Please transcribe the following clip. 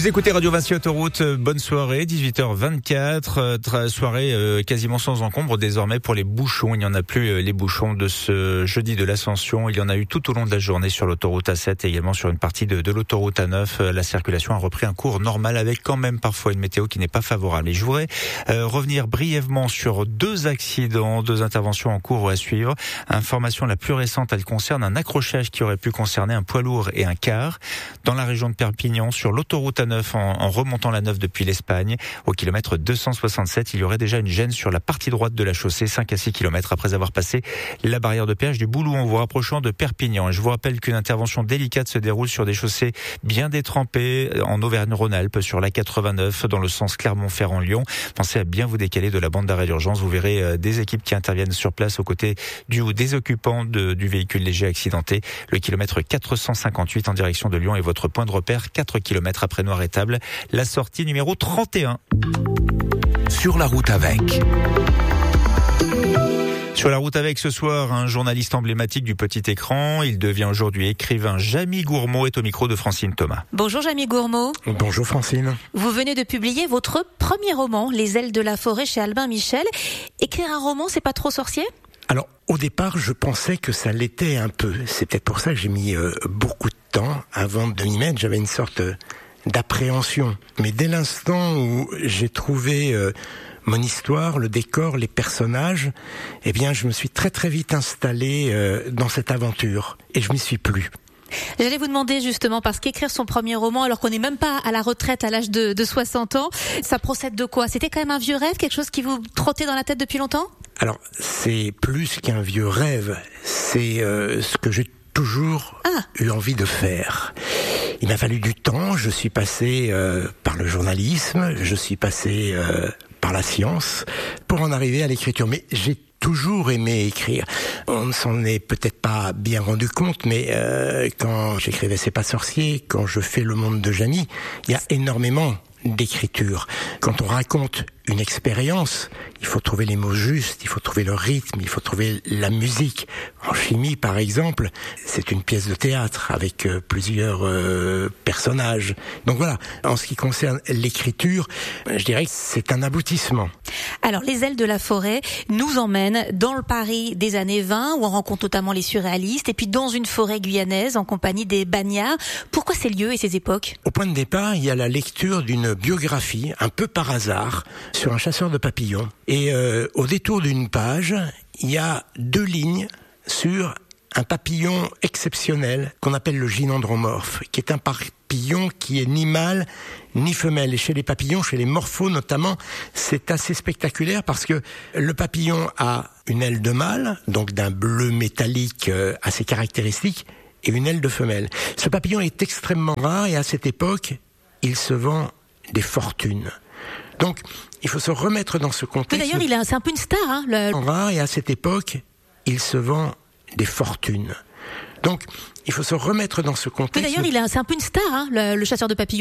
Vous écoutez Radio Vinci Autoroute, bonne soirée, 18h24, soirée quasiment sans encombre désormais pour les bouchons. Il n'y en a plus les bouchons de ce jeudi de l'Ascension. Il y en a eu tout au long de la journée sur l'autoroute A7 et également sur une partie de l'autoroute A9. La circulation a repris un cours normal avec quand même parfois une météo qui n'est pas favorable. Et je voudrais revenir brièvement sur deux accidents, deux interventions en cours ou à suivre. Information la plus récente, elle concerne un accrochage qui aurait pu concerner un poids lourd et un car dans la région de Perpignan sur l'autoroute A9. En remontant la 9 depuis l'Espagne, au kilomètre 267, il y aurait déjà une gêne sur la partie droite de la chaussée, 5 à 6 km après avoir passé la barrière de péage du Boulou en vous rapprochant de Perpignan. Et je vous rappelle qu'une intervention délicate se déroule sur des chaussées bien détrempées en Auvergne-Rhône-Alpes, sur la 89 dans le sens Clermont-Ferrand-Lyon. Pensez à bien vous décaler de la bande d'arrêt d'urgence. Vous verrez des équipes qui interviennent sur place aux côtés des occupants du véhicule léger accidenté. Le kilomètre 458 en direction de Lyon est votre point de repère, 4 km après Noir Table, la sortie numéro 31. Sur la route avec. Sur la route avec ce soir, un journaliste emblématique du petit écran. Il devient aujourd'hui écrivain. Jamy Gourmaud est au micro de Francine Thomas. Bonjour Jamy Gourmaud. Bonjour Francine. Vous venez de publier votre premier roman, Les ailes de la forêt, chez Albin Michel. Écrire un roman, c'est pas trop sorcier ? Alors, au départ, je pensais que ça l'était un peu. C'est peut-être pour ça que j'ai mis beaucoup de temps avant de m'y mettre. J'avais une sorte d'appréhension. Mais dès l'instant où j'ai trouvé mon histoire, le décor, les personnages, eh bien, je me suis très très vite installé dans cette aventure. Et je m'y suis plu. J'allais vous demander justement, parce qu'écrire son premier roman, alors qu'on n'est même pas à la retraite à l'âge de 60 ans, ça procède de quoi ? C'était quand même un vieux rêve, quelque chose qui vous trottait dans la tête depuis longtemps ? Alors, c'est plus qu'un vieux rêve. C'est ce que j'ai toujours eu envie de faire. Il m'a fallu du temps, je suis passé par le journalisme, je suis passé par la science pour en arriver à l'écriture. Mais j'ai toujours aimé écrire. On ne s'en est peut-être pas bien rendu compte, mais quand j'écrivais C'est pas sorcier, quand je fais Le monde de Jamy, il y a énormément d'écriture. Quand on raconte une expérience, il faut trouver les mots justes, il faut trouver le rythme, il faut trouver la musique. En chimie, par exemple, c'est une pièce de théâtre avec plusieurs personnages. Donc voilà, en ce qui concerne l'écriture, je dirais que c'est un aboutissement. Alors, Les ailes de la forêt nous emmènent dans le Paris des années 20, où on rencontre notamment les surréalistes, et puis dans une forêt guyanaise en compagnie des Bagnards. Pourquoi ces lieux et ces époques ? Au point de départ, il y a la lecture d'une biographie, un peu par hasard, sur un chasseur de papillons. Et au détour d'une page, il y a 2 lignes sur un papillon exceptionnel qu'on appelle le gynandromorphe, qui est un papillon qui est ni mâle ni femelle. Et chez les papillons, chez les morphos notamment, c'est assez spectaculaire parce que le papillon a une aile de mâle, donc d'un bleu métallique assez caractéristique, et une aile de femelle. Ce papillon est extrêmement rare et à cette époque, il se vend des fortunes. Donc, il faut se remettre dans ce contexte. Mais d'ailleurs, c'est un peu une star, hein, rare, et à cette époque, il se vend des fortunes. Donc, il faut se remettre dans ce contexte. Mais d'ailleurs, c'est un peu une star, hein, le chasseur de papillons.